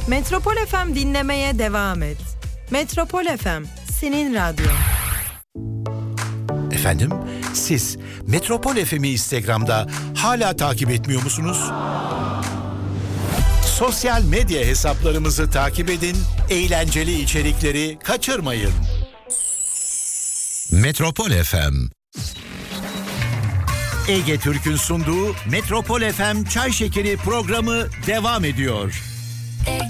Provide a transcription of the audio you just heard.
Metropol FM dinlemeye devam et. Metropol FM, senin radyon. Efendim, siz Metropol FM'i Instagram'da hala takip etmiyor musunuz? Sosyal medya hesaplarımızı takip edin, eğlenceli içerikleri kaçırmayın. Metropol FM. Ege Türk'ün sunduğu Metropol FM Çay Şekeri programı devam ediyor.